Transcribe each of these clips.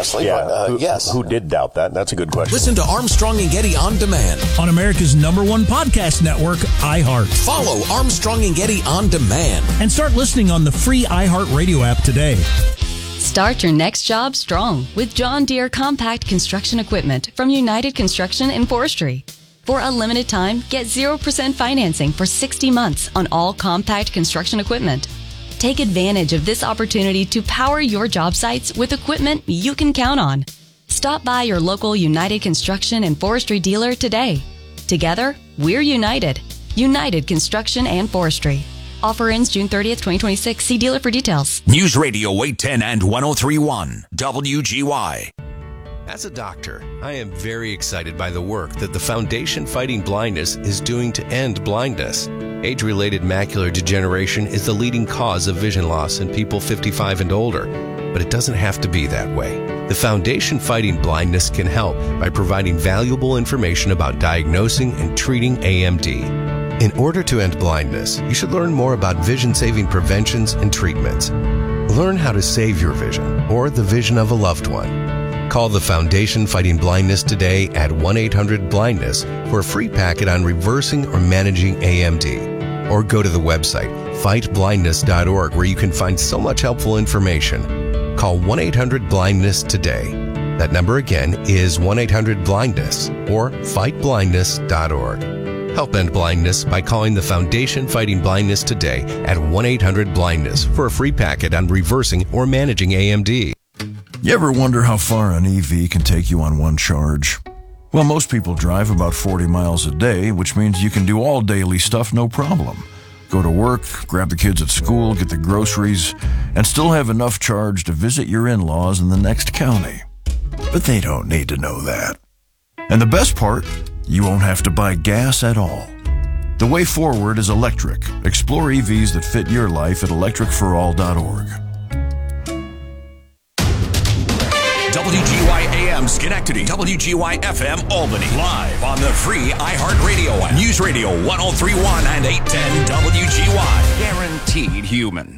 obviously, but yes. Who did doubt that? That's a good question. Listen to Armstrong and Getty On Demand on America's #1 podcast network, iHeart. Follow Armstrong and Getty On Demand and start listening on the free iHeart Radio app today. Start your next job strong with John Deere Compact Construction Equipment from United Construction and Forestry. For a limited time, get 0% financing for 60 months on all compact construction equipment. Take advantage of this opportunity to power your job sites with equipment you can count on. Stop by your local United Construction and Forestry dealer today. Together, we're united. United Construction and Forestry. Offer ends June 30th, 2026. See dealer for details. News Radio 810 and 103.1 WGY. As a doctor, I am very excited by the work that the Foundation Fighting Blindness is doing to end blindness. Age-related macular degeneration is the leading cause of vision loss in people 55 and older, but it doesn't have to be that way. The Foundation Fighting Blindness can help by providing valuable information about diagnosing and treating AMD. In order to end blindness, you should learn more about vision-saving preventions and treatments. Learn how to save your vision or the vision of a loved one. Call the Foundation Fighting Blindness today at 1-800-BLINDNESS for a free packet on reversing or managing AMD. Or go to the website fightblindness.org where you can find so much helpful information. Call 1-800-BLINDNESS today. That number again is 1-800-BLINDNESS or fightblindness.org. Help end blindness by calling the Foundation Fighting Blindness today at 1-800-BLINDNESS for a free packet on reversing or managing AMD. You ever wonder how far an EV can take you on one charge? Well, most people drive about 40 miles a day, which means you can do all daily stuff no problem. Go to work, grab the kids at school, get the groceries, and still have enough charge to visit your in-laws in the next county. But they don't need to know that. And the best part, you won't have to buy gas at all. The way forward is electric. Explore EVs that fit your life at electricforall.org. WGY AM Schenectady, WGY FM Albany, live on the free iHeartRadio app. News Radio 103.1 and 810 WGY. Guaranteed human.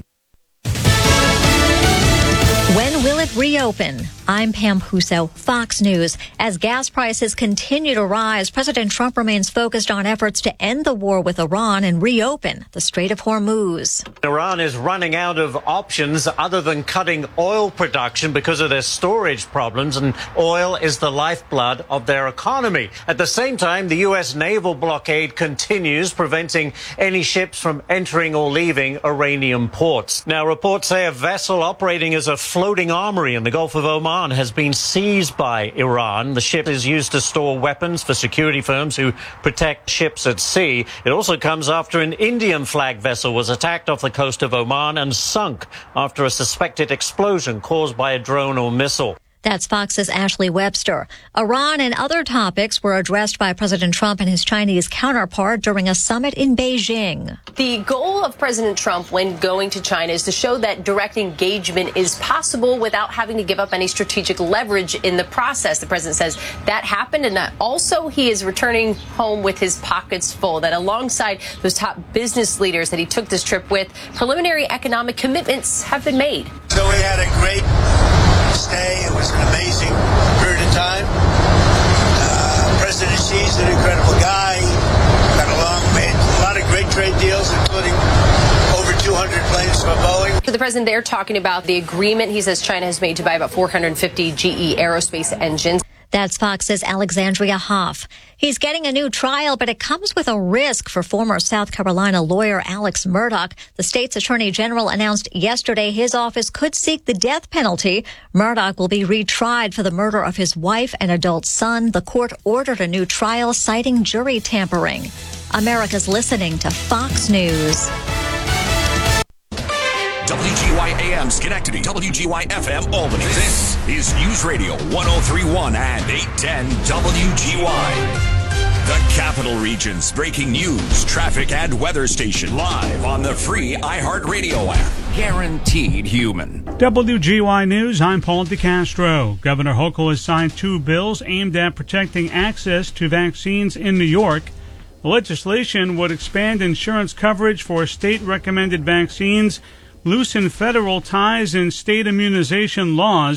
When will it reopen? I'm Pam Huso, Fox News. As gas prices continue to rise, President Trump remains focused on efforts to end the war with Iran and reopen the Strait of Hormuz. Iran is running out of options other than cutting oil production because of their storage problems, and oil is the lifeblood of their economy. At the same time, the U.S. naval blockade continues, preventing any ships from entering or leaving Iranian ports. Now, reports say a vessel operating as a floating armory in the Gulf of Oman has been seized by Iran. The ship is used to store weapons for security firms who protect ships at sea. It also comes after an Indian flag vessel was attacked off the coast of Oman and sunk after a suspected explosion caused by a drone or missile. That's Fox's Ashley Webster. Iran and other topics were addressed by President Trump and his Chinese counterpart during a summit in Beijing. The goal of President Trump when going to China is to show that direct engagement is possible without having to give up any strategic leverage in the process. The president says that happened, and that also he is returning home with his pockets full, that alongside those top business leaders that he took this trip with, preliminary economic commitments have been made. So we had a great stay. It was an amazing period of time. President Xi's an incredible guy. Got along, made a lot of great trade deals, including over 200 planes from Boeing. So the president there talking about the agreement he says China has made to buy about 450 GE aerospace engines. That's Fox's Alexandria Hoff. He's getting a new trial, but it comes with a risk for former South Carolina lawyer Alex Murdaugh. The state's attorney general announced yesterday his office could seek the death penalty. Murdaugh will be retried for the murder of his wife and adult son. The court ordered a new trial citing jury tampering. America's listening to Fox News. WGY AM Schenectady, WGY FM Albany. This is News Radio 103.1 and 810 WGY. The Capital Region's breaking news, traffic, and weather station live on the free iHeartRadio app. Guaranteed human. WGY News, I'm Paul DeCastro. Governor Hochul has signed 2 bills aimed at protecting access to vaccines in New York. The legislation would expand insurance coverage for state-recommended vaccines, loosen federal ties in state immunization laws,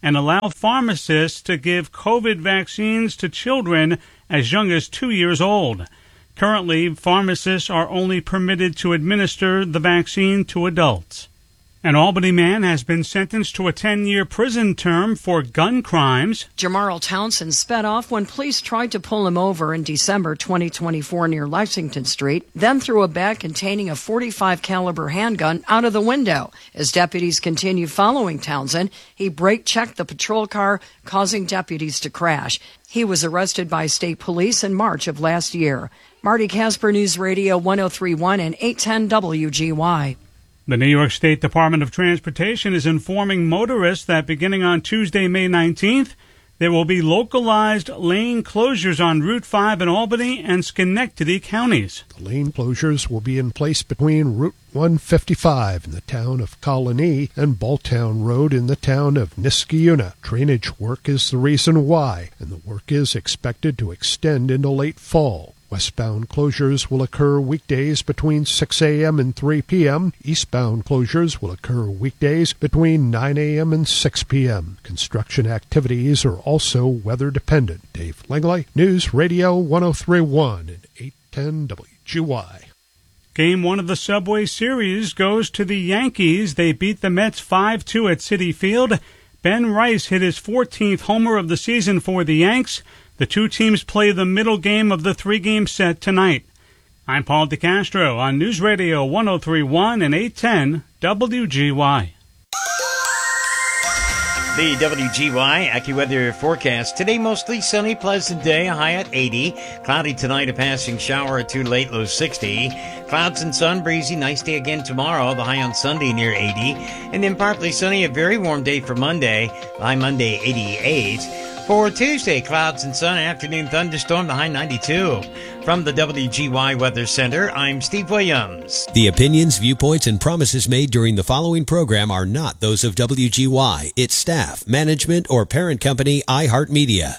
and allow pharmacists to give COVID vaccines to children as young as 2 years old. Currently, pharmacists are only permitted to administer the vaccine to adults. An Albany man has been sentenced to a 10-year prison term for gun crimes. Jamarl Townsend sped off when police tried to pull him over in December 2024 near Lexington Street, then threw a bag containing a .45 caliber handgun out of the window. As deputies continued following Townsend, he brake-checked the patrol car, causing deputies to crash. He was arrested by state police in March of last year. Marty Casper, News Radio 103.1 and 810 WGY. The New York State Department of Transportation is informing motorists that beginning on Tuesday, May 19th, there will be localized lane closures on Route 5 in Albany and Schenectady counties. The lane closures will be in place between Route 155 in the town of Colony and Balltown Road in the town of Niskayuna. Drainage work is the reason why, and the work is expected to extend into late fall. Westbound closures will occur weekdays between 6 a.m. and 3 p.m. Eastbound closures will occur weekdays between 9 a.m. and 6 p.m. Construction activities are also weather dependent. Dave Langley, News Radio 103.1 and 810 WGY. Game 1 of the Subway Series goes to the Yankees. They beat the Mets 5-2 at Citi Field. Ben Rice hit his 14th homer of the season for the Yanks. The two teams play the middle game of the three-game set tonight. I'm Paul DeCastro on News Radio 103.1 and 810 WGY. The WGY AccuWeather forecast. Today, mostly sunny, pleasant day, a high at 80. Cloudy tonight, a passing shower or two late, low 60. Clouds and sun, breezy, nice day again tomorrow, the high on Sunday near 80. And then partly sunny, a very warm day for Monday, the high Monday 88. For Tuesday, clouds and sun, afternoon thunderstorm, the high 92. From the WGY Weather Center, I'm Steve Williams. The opinions, viewpoints, and promises made during the following program are not those of WGY, its staff, management, or parent company, iHeartMedia.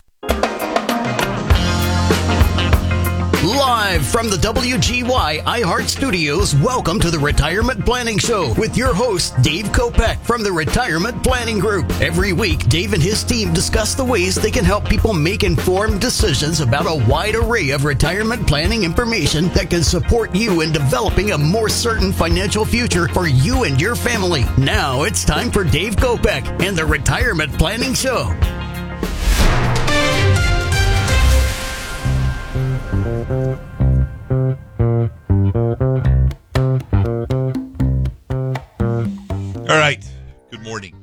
Live from the WGY iHeart Studios, welcome to the Retirement Planning Show with your host, Dave Kopech from the Retirement Planning Group. Every week, Dave and his team discuss the ways they can help people make informed decisions about a wide array of retirement planning information that can support you in developing a more certain financial future for you and your family. Now it's time for Dave Kopech and the Retirement Planning Show. All right. Good morning.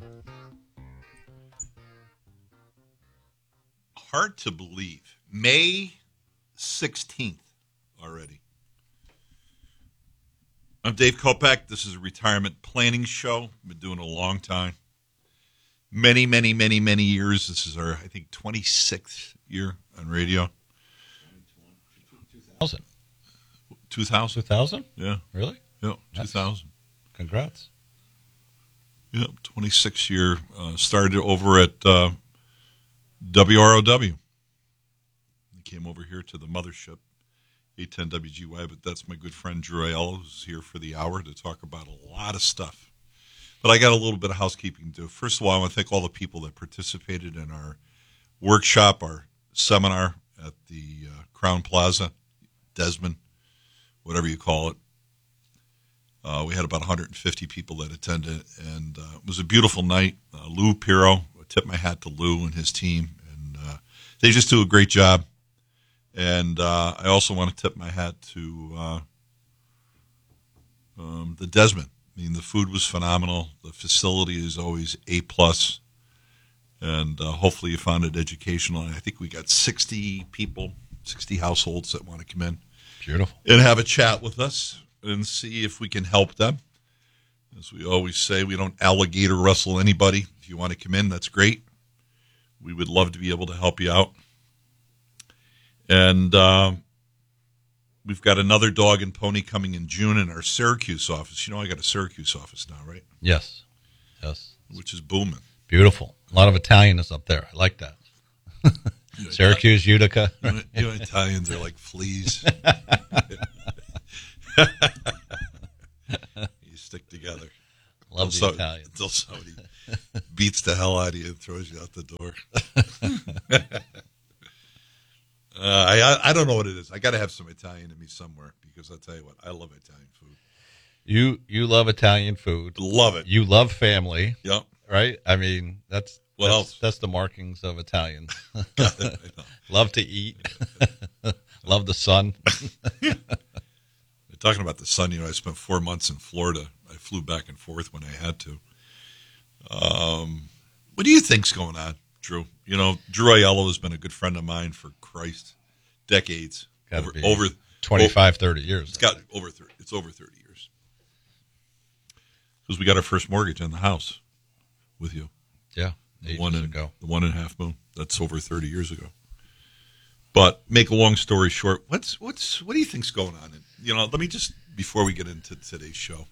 Hard to believe. May 16th already. I'm Dave Kopech. This is a retirement planning show. I've been doing it a long time. Many years. This is our, I think, 26th year on radio. 2000. 2000? 2000? Yeah. Really? Yeah, 2000. Congrats. Yeah, 26 year. Started over at WROW. Came over here to the mothership, 810 WGY, but that's my good friend Drew Aiello, who's here for the hour to talk about a lot of stuff. But I got a little bit of housekeeping to do. First of all, I want to thank all the people that participated in our workshop, our seminar at the Crown Plaza, Desmond, whatever you call it. We had about 150 people that attended, and it was a beautiful night. Lou Pirro, I tip my hat to Lou and his team, and they just do a great job. And I also want to tip my hat to the Desmond. I mean, the food was phenomenal. The facility is always A+, and hopefully you found it educational. And I think we got 60 people, 60 households that want to come in. Beautiful. And have a chat with us and see if we can help them. As we always say, we don't alligator wrestle anybody. If you want to come in, that's great. We would love to be able to help you out. And we've got another dog and pony coming in June in our Syracuse office. You know, I got a Syracuse office now, right? Yes. Yes. Which is booming. Beautiful. A lot of Italian is up there. I like that. Syracuse, Utica. You Italians are like fleas. You stick together. Love the Italian. Until somebody beats the hell out of you and throws you out the door. I don't know what it is. I got to have some Italian in me somewhere because I'll tell you what, I love Italian food. You love Italian food. Love it. You love family. Yep. Right? I mean, that's the markings of Italian. Love to eat. Love the sun. Talking about the sun, I spent 4 months in Florida. I flew back and forth when I had to. What do you think's going on, Drew? Drew Aiello has been a good friend of mine for decades. Over 25, 30 years. It's got over 30. It's over 30 years. Because we got our first mortgage on the house with you. Yeah, the 1.5 Moon. That's over 30 years ago. But make a long story short, what do you think's going on? Let me just, before we get into today's show,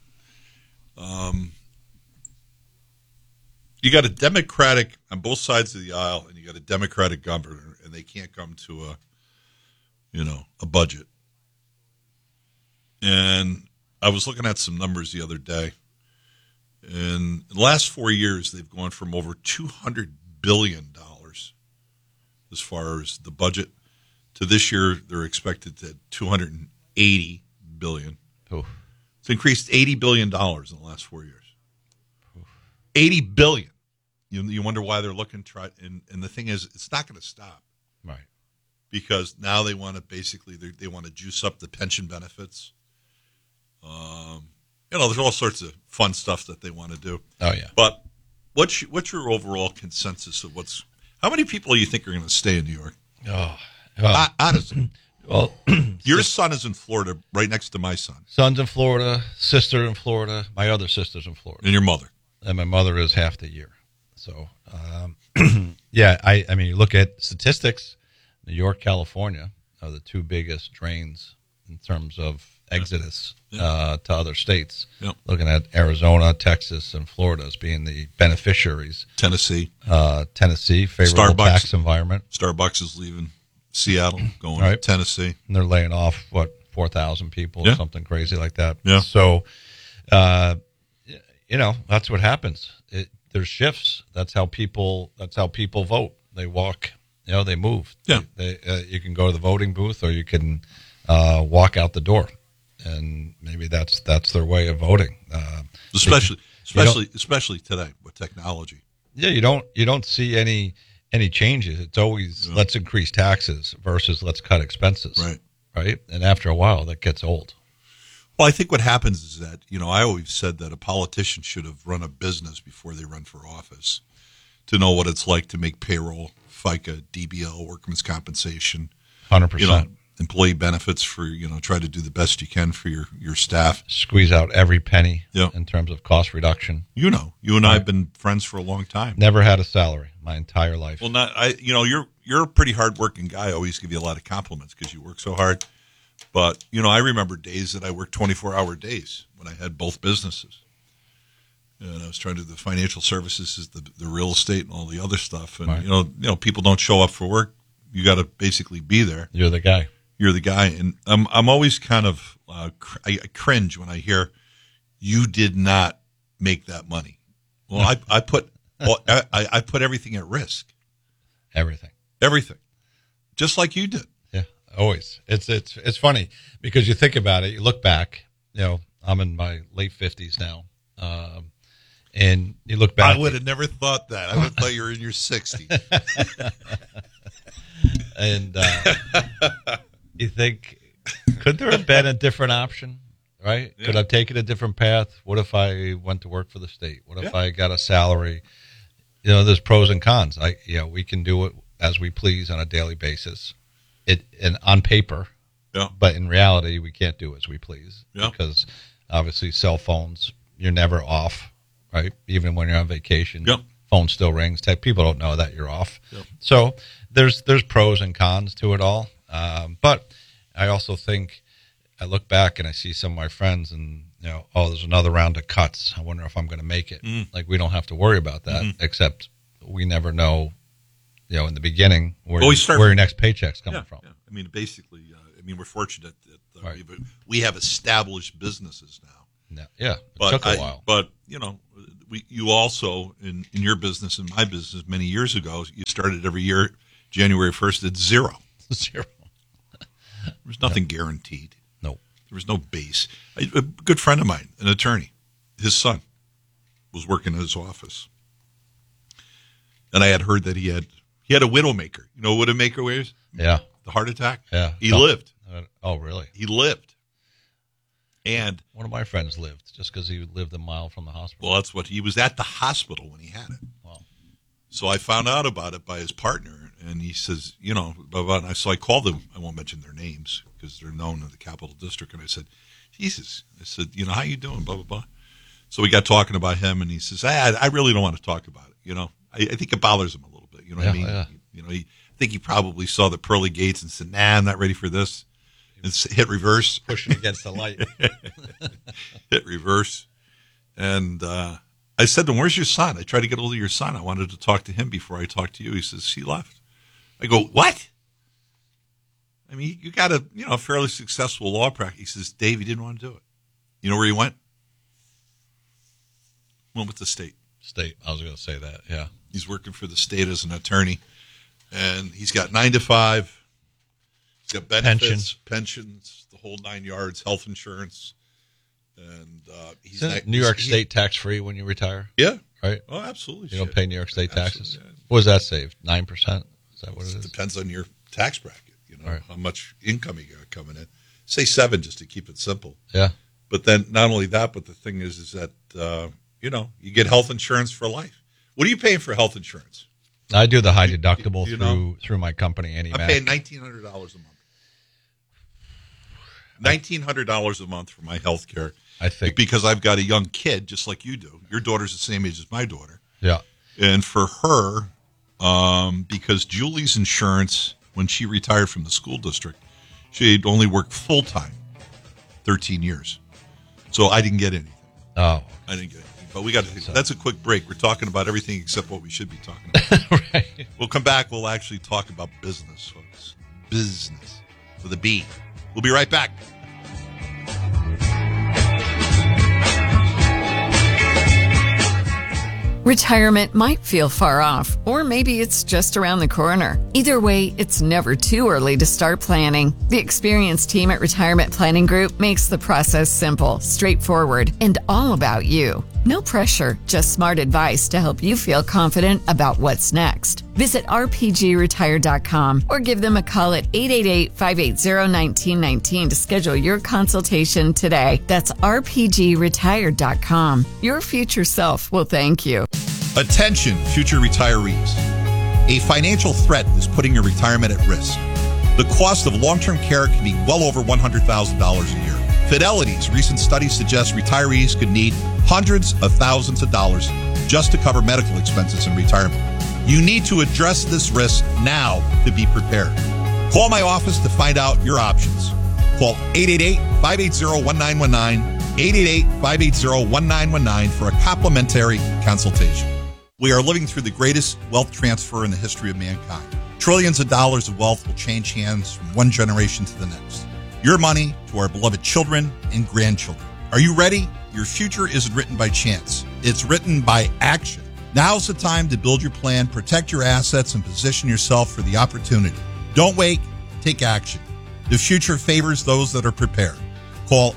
you got a Democratic on both sides of the aisle, and you got a Democratic governor, and they can't come to a budget. And I was looking at some numbers the other day, and in the last 4 years, they've gone from over $200 billion as far as the budget to this year, they're expected to $280 billion. Oof. It's increased $80 billion in the last 4 years. Oof. $80 billion. You wonder why they're looking and the thing is, it's not going to stop. Right. Because now they want to they want to juice up the pension benefits. There's all sorts of fun stuff that they want to do. Oh yeah. But what's your overall consensus of how many people do you think are going to stay in New York? Oh. Honestly. Well, your son is in Florida, right next to my son. Son's in Florida, sister in Florida, my other sister's in Florida. And your mother. And my mother is half the year. So, yeah, I mean, you look at statistics, New York, California are the two biggest drains in terms of exodus to other states. Yep. Looking at Arizona, Texas, and Florida as being the beneficiaries. Tennessee, favorable tax environment. Starbucks is leaving Seattle, going to Tennessee. And they're laying off, 4,000 people or something crazy like that. Yeah. So, that's what happens. There's shifts. That's how people vote. They walk, they move. Yeah. You can go to the voting booth or you can walk out the door. And maybe that's their way of voting. Especially today with technology. Yeah, you don't see any changes. It's always let's increase taxes versus let's cut expenses. Right. And after a while, that gets old. Well, I think what happens is that, I always said that a politician should have run a business before they run for office to know what it's like to make payroll, FICA, DBL, workman's compensation. 100%. Employee benefits for, try to do the best you can for your staff. Squeeze out every penny in terms of cost reduction. You and I have been friends for a long time. Never had a salary my entire life. Well, you're a pretty hardworking guy. I always give you a lot of compliments because you work so hard. But, I remember days that I worked 24-hour days when I had both businesses. And I was trying to do the financial services, the real estate and all the other stuff. And, people don't show up for work. You got to basically be there. You're the guy. You're the guy. And I'm always kind of, I cringe when I hear you did not make that money. Well, I put everything at risk. Everything. Just like you did. Yeah, always. It's funny because you think about it, you look back, I'm in my late 50s now. And you look back. I would have never thought that. I would have thought you were in your 60s. And you think, could there have been a different option? Right? Yeah. Could I have taken a different path? What if I went to work for the state? What if I got a salary? There's pros and cons. We can do it as we please on a daily basis. And on paper, but in reality, we can't do as we please because obviously cell phones, you're never off, right? Even when you're on vacation, phone still rings. People don't know that you're off. So there's pros and cons to it all. But I also think I look back and I see some of my friends and, there's another round of cuts. I wonder if I'm going to make it. Like, we don't have to worry about that, except we never know, in the beginning where your next paycheck's coming from. Yeah. I mean, basically, we're fortunate that we have established businesses now No. Yeah, it took a while. But, you also, in your business and my business many years ago, you started every year, January 1st at zero. Zero. There was nothing guaranteed. No. There was no base. A good friend of mine, an attorney, his son was working in his office. And I had heard that he had a widowmaker. You know what a widowmaker is? Yeah. The heart attack? Yeah. He lived. Oh, really? He lived. And one of my friends lived just because he lived a mile from the hospital. Well, that's what he was at the hospital when he had it. Wow. So I found out about it by his partner, and he says, blah, blah, blah. So I called them. I won't mention their names because they're known in the Capital District. And I said, Jesus. I said, how you doing? Blah, blah, blah. So we got talking about him, and he says, I really don't want to talk about it. I think it bothers him a little bit. You know what I mean? Yeah. I think he probably saw the pearly gates and said, I'm not ready for this. And hit reverse. Pushing against the light. Hit reverse. And I said to him, where's your son? I tried to get hold of your son. I wanted to talk to him before I talked to you. He says, he left. I go, what? I mean, you got a fairly successful law practice. He says, Dave, he didn't want to do it. You know where he went? Went with the state. State. I was going to say that, yeah. He's working for the state as an attorney. And he's got 9 to 5. He's got benefits, pensions, the whole 9 yards, health insurance. And he's New York State tax-free when you retire? Yeah. Right? Oh, absolutely. You don't pay New York State taxes? Yeah. What does that save? 9%? Is that what it is? It depends on your tax bracket, right. How much income you got coming in. Say 7 just to keep it simple. Yeah. But then not only that, but the thing is that, you get health insurance for life. What are you paying for health insurance? I do the high deductible through my company, AnyMac. I'm paying $1,900 a month. $1,900 a month for my health care. I think. Because I've got a young kid, just like you do. Your daughter's the same age as my daughter. Yeah. And for her, because Julie's insurance, when she retired from the school district, she had only worked full-time 13 years. So I didn't get anything. Oh. I didn't get anything. But we got to. That's a quick break. We're talking about everything except what we should be talking about. Right. We'll come back. We'll actually talk about business, folks. Business with a B. We'll be right back. Retirement might feel far off, or maybe it's just around the corner. Either way, it's never too early to start planning. The experienced team at Retirement Planning Group makes the process simple, straightforward, and all about you. No pressure, just smart advice to help you feel confident about what's next. Visit rpgretire.com or give them a call at 888-580-1919 to schedule your consultation today. That's rpgretire.com. Your future self will thank you. Attention, future retirees. A financial threat is putting your retirement at risk. The cost of long-term care can be well over $100,000 a year. Fidelity's recent study suggests retirees could need hundreds of thousands of dollars just to cover medical expenses in retirement. You need to address this risk now to be prepared. Call my office to find out your options. Call 888-580-1919, 888-580-1919 for a complimentary consultation. We are living through the greatest wealth transfer in the history of mankind. Trillions of dollars of wealth will change hands from one generation to the next. Your money to our beloved children and grandchildren. Are you ready? Your future isn't written by chance. It's written by action. Now's the time to build your plan, protect your assets, and position yourself for the opportunity. Don't wait. Take action. The future favors those that are prepared. Call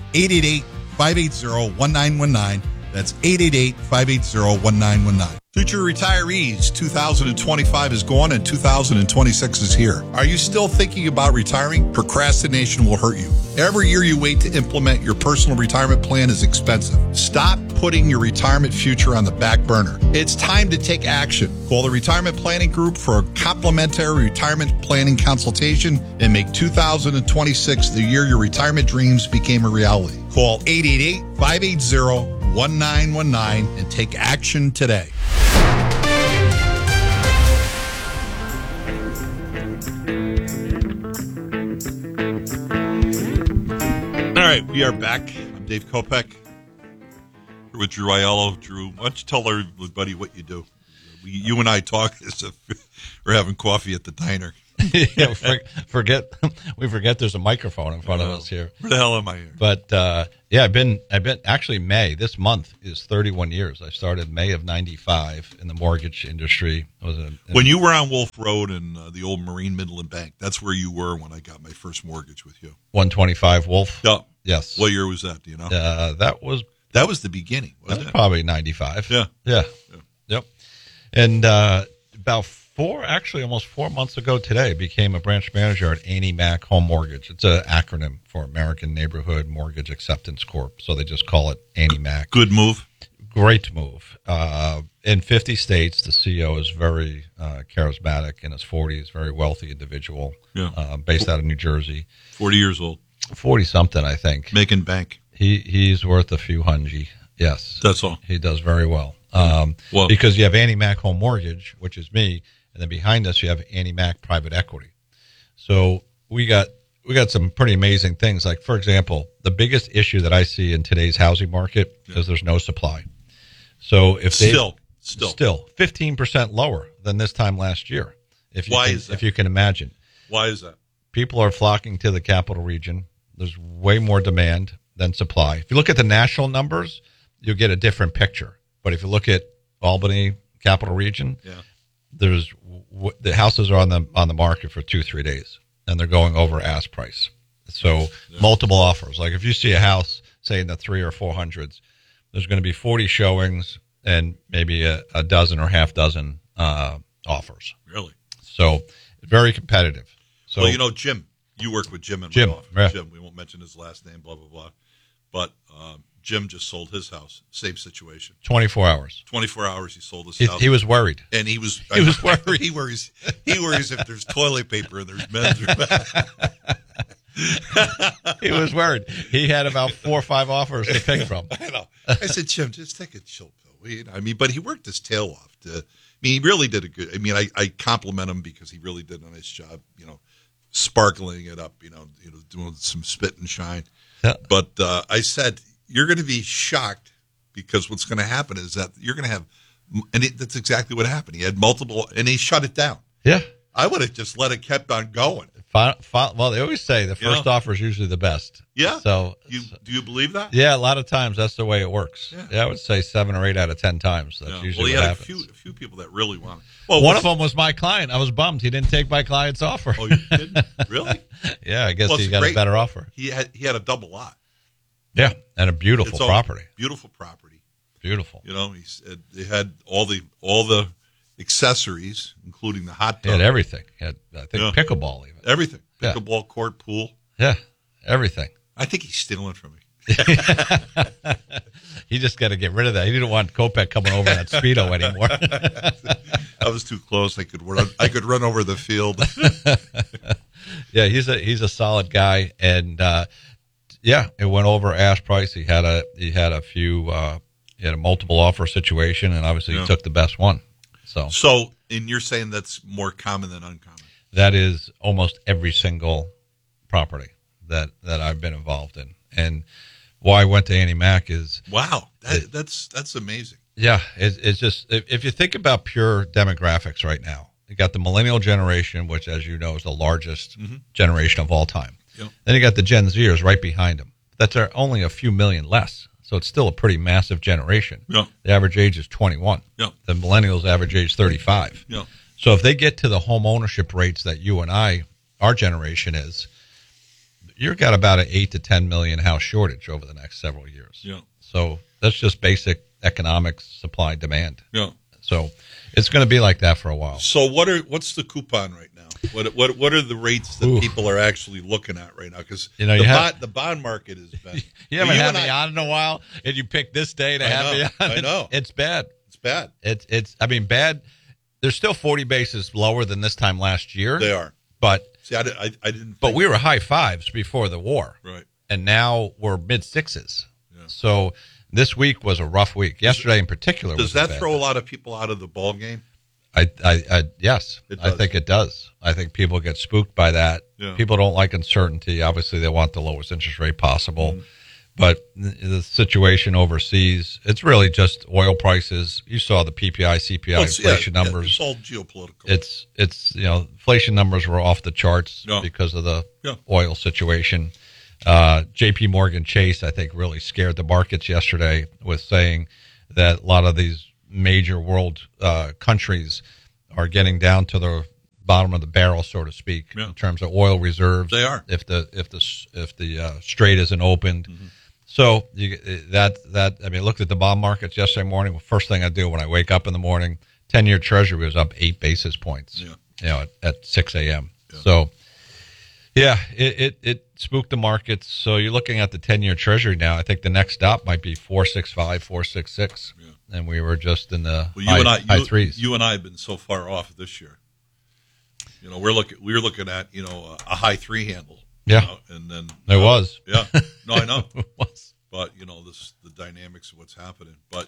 888-580-1919. That's 888-580-1919. Future retirees, 2025 is gone and 2026 is here. Are you still thinking about retiring? Procrastination will hurt you. Every year you wait to implement your personal retirement plan is expensive. Stop putting your retirement future on the back burner. It's time to take action. Call the Retirement Planning Group for a complimentary retirement planning consultation and make 2026 the year your retirement dreams became a reality. Call 888-580-1919 and take action today. All right, we are back. I'm Dave Kopech. Here with Drew Aiello. Drew, why don't you tell everybody what you do? You and I talk as if we're having coffee at the diner. Yeah, we forget there's a microphone in front of us here. Where the hell am I here? But yeah, I've been actually May this month is 31 years. I started May of '95 in the mortgage industry. When you were on Wolf Road in the old Marine Midland Bank, that's where you were when I got my first mortgage with you. 125 Wolf. Yeah. Yes. What year was that? Do you know? That was the beginning. Wasn't it? Probably 95. Yeah. Yep. And almost 4 months ago today, became a branch manager at Annie Mac Home Mortgage. It's an acronym for American Neighborhood Mortgage Acceptance Corp. So they just call it Annie Mac. Good move. Great move. In 50 states, the CEO is very charismatic, in his 40s, very wealthy individual, based out of New Jersey. 40 years old. 40-something, I think. Making bank. He's worth a few hundred. Yes. That's all. He does very well. Because you have Annie Mac Home Mortgage, which is me, and then behind us you have Annie Mac Private Equity. So we got some pretty amazing things. Like, for example, the biggest issue that I see in today's housing market is there's no supply. So if still 15% lower than this time last year, if you can imagine. Why is that? People are flocking to the capital region. There's way more demand than supply. If you look at the national numbers, you'll get a different picture. But if you look at Albany, capital region, there's the houses are on the market for 2-3 days, and they're going over ask price. So multiple offers. Like if you see a house, say in the 300 or 400s, there's going to be 40 showings and maybe a dozen or half dozen offers. Really? So very competitive. So well, Jim, you work with Jim in my office. Yeah. Jim, we won't mention his last name, blah, blah, blah. But Jim just sold his house. Same situation. 24 hours. 24 hours he sold his house. He was worried. And he was worried. He worries if there's toilet paper and there's men's. He was worried. He had about 4 or 5 offers to pick from. I know. I said, Jim, just take a chill pill. I mean, but he worked his tail off. He really did a good. I mean, I compliment him because he really did a nice job. Sparkling it up. Doing some spit and shine. Yeah. But I said, you're going to be shocked because what's going to happen is that you're going to have, and that's exactly what happened. He had multiple, and he shut it down. Yeah. I would have just let it kept on going. Well, they always say the first offer is usually the best. Yeah. So do you believe that? Yeah, a lot of times that's the way it works. Yeah, I would say 7 or 8 out of 10 times. That's usually what happens. Well, he had a few people that really wanted. Well, one of them was my client. I was bummed he didn't take my client's offer. Oh, you didn't? Really? Yeah, I guess he got a better offer. He had a double lot. Yeah, and a beautiful property. Beautiful property. Beautiful. He said they had all the accessories, including the hot tub. He had everything. He had, I think, pickleball even. Everything. Pickleball, court, pool. Yeah, everything. I think he's stealing from me. He just got to get rid of that. He didn't want Kopech coming over that Speedo anymore. I was too close. I could run over the field. Yeah, he's a solid guy, and it went over ask price. He had a multiple offer situation, and obviously he took the best one. So, and you're saying that's more common than uncommon? That is almost every single property that I've been involved in. And why I went to Annie Mac is... Wow, that's amazing. Yeah, it's just... If you think about pure demographics right now, you got the millennial generation, which, as you know, is the largest generation of all time. Yep. Then you got the Gen Zers right behind them. That's only a few million less. So it's still a pretty massive generation. Yeah. The average age is 21. Yeah. The millennials average age 35. Yeah. So if they get to the home ownership rates that you and our generation is, you've got about an 8 to 10 million house shortage over the next several years. Yeah. So that's just basic economics, supply, demand. Yeah. So it's going to be like that for a while. So what's the coupon right now? What are the rates that people are actually looking at right now? Because the bond market has been. You haven't had me on in a while, and you picked this day to have me on. I know. It's bad. It's bad. It's bad. They're still 40 basis lower than this time last year. They are. But see, I didn't. But we were high fives before the war, right? And now we're mid sixes. Yeah. So this week was a rough week. Yesterday, in particular, does that throw a lot of people out of the ball game? Yes, I think it does. I think people get spooked by that. Yeah. People don't like uncertainty. Obviously, they want the lowest interest rate possible. But the situation overseas, it's really just oil prices. You saw the PPI, CPI inflation numbers. It's all geopolitical. It's inflation numbers were off the charts because of the oil situation. J.P. Morgan Chase, I think, really scared the markets yesterday with saying that a lot of these major world countries are getting down to the bottom of the barrel, so to speak, in terms of oil reserves. They are. If the strait isn't opened. Mm-hmm. So I looked at the bond markets yesterday morning. The first thing I do when I wake up in the morning, 10-year Treasury was up 8 basis points. At 6 a.m. Yeah. So, it spooked the markets. So you're looking at the 10-year Treasury now. I think the next stop might be 4.65, 4.66, and we were just in the high threes. You and I have been so far off this year. We're looking at a high 3 handle. Yeah, and then there was. Yeah, no, I know. It was. But the dynamics of what's happening. But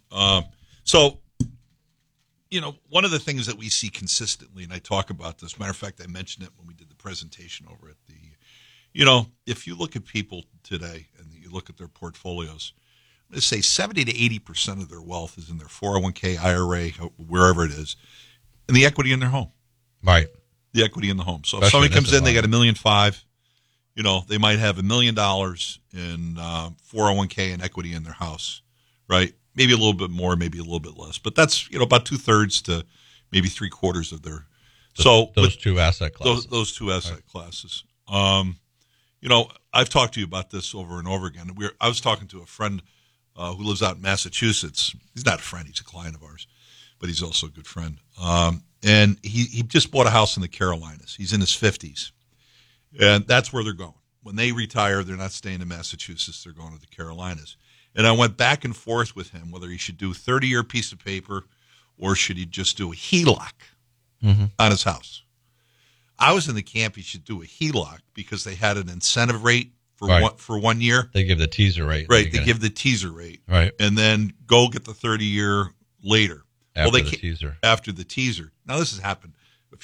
one of the things that we see consistently, and I talk about this. Matter of fact, I mentioned it when we did the presentation over at the. If you look at people today and you look at their portfolios, let's say 70 to 80% of their wealth is in their 401k, IRA, wherever it is, and the equity in their home. Right. The equity in the home. So if somebody comes in, they got $1.5 million. They might have $1 million in 401k and equity in their house, right? Maybe a little bit more, maybe a little bit less, but that's about 2/3 to maybe 3/4 of their. Those two asset classes. Those two asset classes. I've talked to you about this over and over again. I was talking to a friend who lives out in Massachusetts. He's not a friend; he's a client of ours, but he's also a good friend. And he just bought a house in the Carolinas. He's in his 50s. And that's where they're going. When they retire, they're not staying in Massachusetts. They're going to the Carolinas. And I went back and forth with him whether he should do a 30-year piece of paper or should he just do a HELOC on his house. I was in the camp he should do a HELOC because they had an incentive rate for 1 year. They give the teaser rate. Right, they give the teaser rate. Right. And then go get the 30-year later. After the teaser. After the teaser. Now, this has happened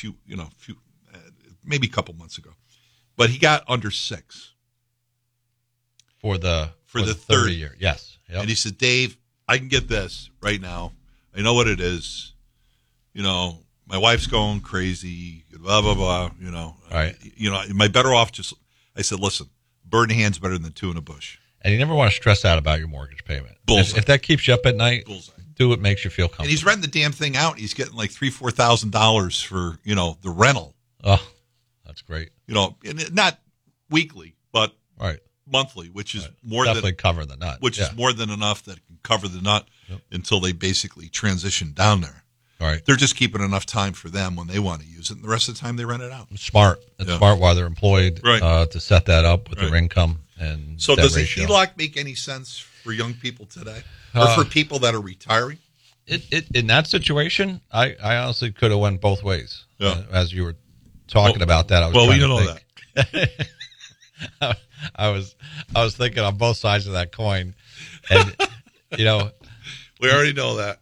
maybe a couple months ago. But he got under 6 for the 30 year. Yes. Yep. And he said, Dave, I can get this right now. I know what it is. My wife's going crazy, blah, blah, blah, Right. Am I better off just, I said, listen, bird in the hand's better than 2 in a bush. And you never want to stress out about your mortgage payment. Bullseye. If that keeps you up at night, do what makes you feel comfortable. And he's renting the damn thing out. He's getting like $3,000-$4,000 for, the rental. Oh, that's great. Not weekly, but monthly, which is more definitely cover the nut. Which is more than enough that can cover the nut until they basically transition down there. All right. They're just keeping enough time for them when they want to use it, and the rest of the time they rent it out. Smart. It's smart while they're employed to set that up with their income and so does ratio. a HELOC make any sense for young people today, or for people that are retiring? In that situation, I honestly could have went both ways. As you were talking about that, I was we don't know that. I was thinking on both sides of that coin, and we already know that.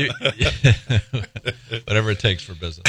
Whatever it takes for business.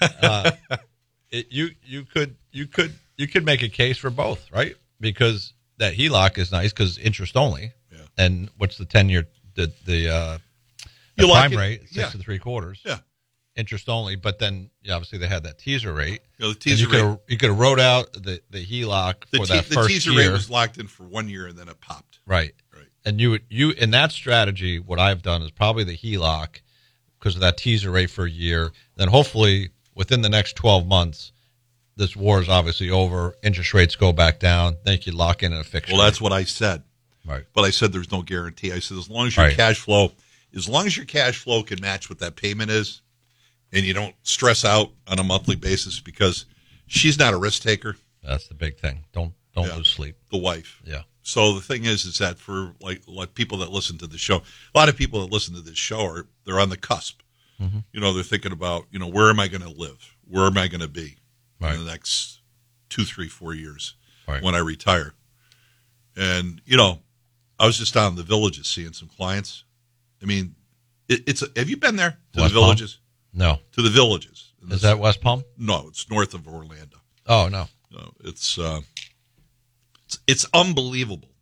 You could make a case for both, right? Because that HELOC is nice because interest only. Yeah. And what's the 10-year the prime rate 6 3/4. Yeah. Interest only, but then obviously they had that teaser rate. The teaser rate. You could have wrote out the HELOC for that first year. The teaser rate was locked in for 1 year and then it popped. Right. And you in that strategy, what I've done is probably the HELOC because of that teaser rate for a year. Then hopefully within the next 12 months, this war is obviously over. Interest rates go back down. Then you can lock in a fixed rate. Well, that's what I said. Right. But I said there's no guarantee. I said as long as your cash flow can match what that payment is, and you don't stress out on a monthly basis because she's not a risk taker. That's the big thing. Don't lose sleep. The wife. Yeah. So the thing is that for like people that listen to the show, a lot of people that listen to this show they're on the cusp. Mm-hmm. They're thinking about, where am I going to live? Where am I going to be in the next 2, 3, 4 years when I retire? And, I was just down in the Villages seeing some clients. I mean, have you been there to West the Villages? Palm? No. To the Villages. Is that West Palm? No, it's north of Orlando. Oh, no. It's unbelievable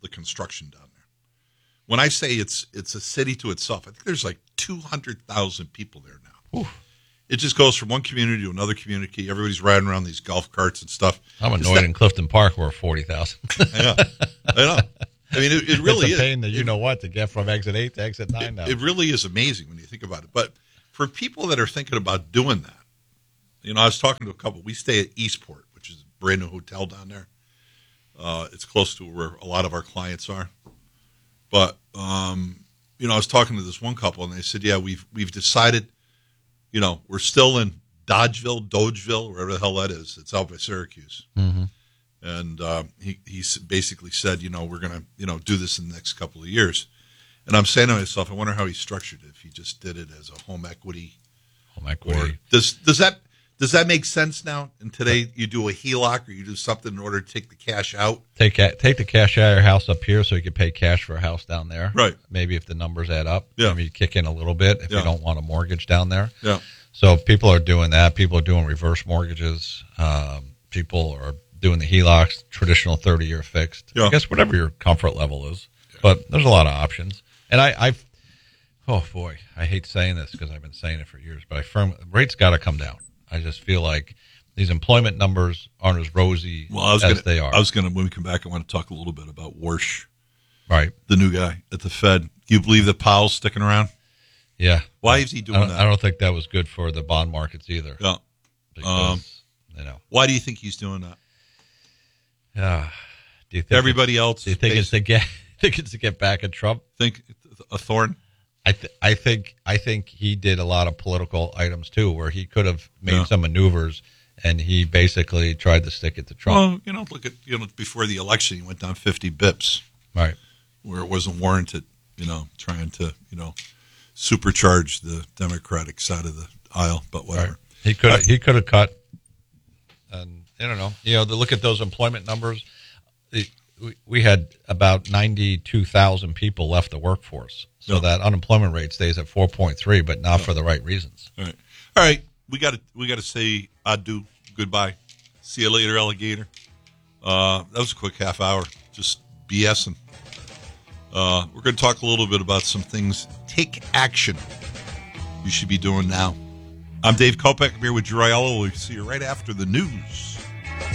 the construction down there. When I say it's a city to itself, I think there's like 200,000 people there now. Oof. It just goes from one community to another community. Everybody's riding around these golf carts and stuff. I'm annoyed in Clifton Park where 40,000. I know. I mean, it really it's a is. pain that to get from exit 8 to exit 9 now. It really is amazing when you think about it. But for people that are thinking about doing that, I was talking to a couple. We stay at Eastport, which is a brand new hotel down there. It's close to where a lot of our clients are. But, I was talking to this one couple, and they said, yeah, we've decided, we're still in Dodgeville, wherever the hell that is. It's out by Syracuse. Mm-hmm. And he basically said, we're going to, do this in the next couple of years. And I'm saying to myself, I wonder how he structured it, if he just did it as a home equity. Or does that make sense now? And today you do a HELOC or you do something in order to take the cash out? Take the cash out of your house up here so you can pay cash for a house down there. Right. Maybe if the numbers add up. Yeah. Maybe you kick in a little bit if you don't want a mortgage down there. Yeah. So people are doing that. People are doing reverse mortgages. People are doing the HELOCs, traditional 30-year fixed. Yeah. I guess whatever your comfort level is. Yeah. But there's a lot of options. And oh boy, I hate saying this because I've been saying it for years, but rates got to come down. I just feel like these employment numbers aren't as rosy as they are. When we come back, I want to talk a little bit about Warsh. Right. The new guy at the Fed. Do you believe that Powell's sticking around? Yeah. Why is he doing that? I don't think that was good for the bond markets either. Yeah. Because, why do you think he's doing that? Do you think everybody else? Do you think it's to get back at Trump? Think a thorn? I think he did a lot of political items too, where he could have made some maneuvers, and he basically tried to stick it to Trump. Well, look at before the election, he went down 50 bips, right, where it wasn't warranted. Trying to supercharge the Democratic side of the aisle, but whatever. Right. He could have cut, and I don't know. To look at those employment numbers, we had about 92,000 people left the workforce. So that unemployment rate stays at 4.3, but not for the right reasons. All right. We got to say adieu, goodbye. See you later, alligator. That was a quick half hour, just BSing. We're going to talk a little bit about some things. Take action you should be doing now. I'm Dave Kopeck. I'm here with Jeriello. We'll see you right after the news.